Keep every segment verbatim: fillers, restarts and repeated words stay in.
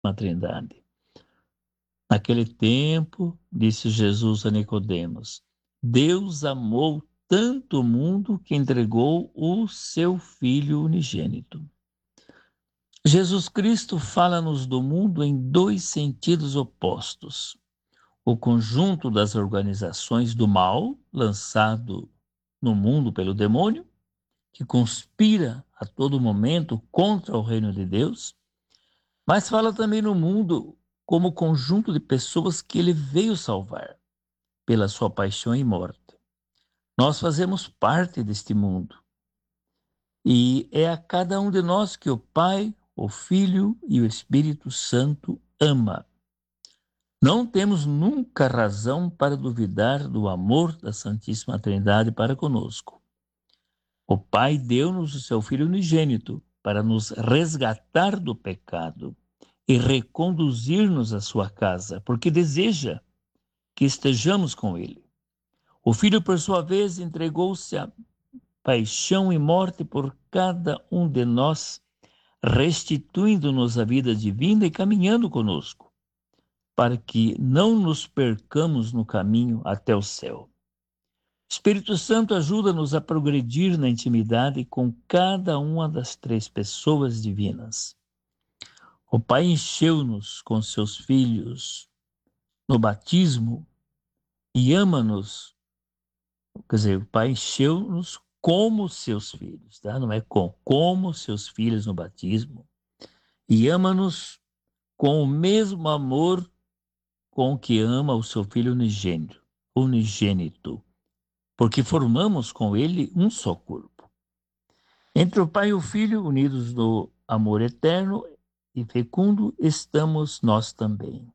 Trindade. Naquele tempo, disse Jesus a Nicodemos: Deus amou tanto o mundo que entregou o seu Filho unigênito. Jesus Cristo fala-nos do mundo em dois sentidos opostos. O conjunto das organizações do mal, lançado no mundo pelo demônio, que conspira a todo momento contra o reino de Deus, mas fala também no mundo como conjunto de pessoas que ele veio salvar pela sua paixão e morte. Nós fazemos parte deste mundo e é a cada um de nós que o Pai, o Filho e o Espírito Santo ama. Não temos nunca razão para duvidar do amor da Santíssima Trindade para conosco. O Pai deu-nos o seu Filho unigênito para nos resgatar do pecado e reconduzir-nos à sua casa, porque deseja que estejamos com Ele. O Filho, por sua vez, entregou-se à paixão e morte por cada um de nós, restituindo-nos a vida divina e caminhando conosco, para que não nos percamos no caminho até o céu. O Espírito Santo ajuda-nos a progredir na intimidade com cada uma das três pessoas divinas. O Pai encheu-nos com seus filhos no batismo e ama-nos. Quer dizer, o Pai encheu-nos como seus filhos, tá? Não é com, como seus filhos no batismo. E ama-nos com o mesmo amor com que ama o seu Filho unigênito, unigênito, porque formamos com ele um só corpo. Entre o Pai e o Filho, unidos no amor eterno e fecundo, estamos nós também,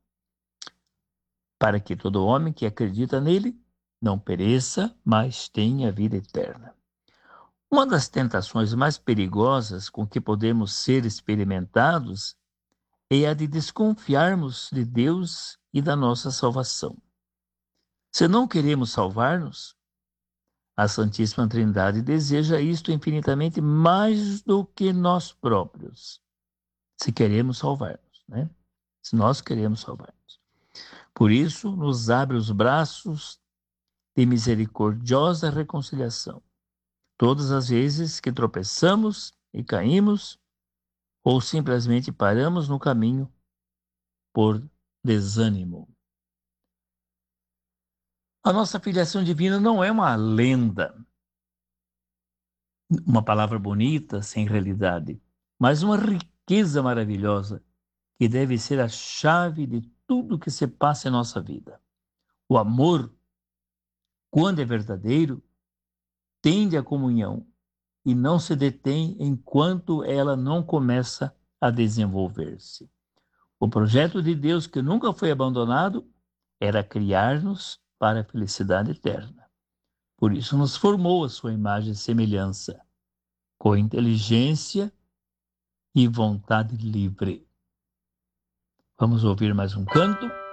para que todo homem que acredita nele não pereça, mas tenha vida eterna. Uma das tentações mais perigosas com que podemos ser experimentados é a de desconfiarmos de Deus e da nossa salvação. Se não queremos salvar-nos, a Santíssima Trindade deseja isto infinitamente mais do que nós próprios, se queremos salvar-nos, né? Se nós queremos salvar-nos. Por isso, nos abre os braços de misericordiosa reconciliação. Todas as vezes que tropeçamos e caímos, ou simplesmente paramos no caminho por desânimo. A nossa filiação divina não é uma lenda, uma palavra bonita sem realidade, mas uma riqueza maravilhosa que deve ser a chave de tudo que se passa em nossa vida. O amor, quando é verdadeiro, tende à comunhão e não se detém enquanto ela não começa a desenvolver-se. O projeto de Deus, que nunca foi abandonado, era criar-nos para a felicidade eterna. Por isso nos formou a sua imagem e semelhança, com inteligência e vontade livre. Vamos ouvir mais um canto?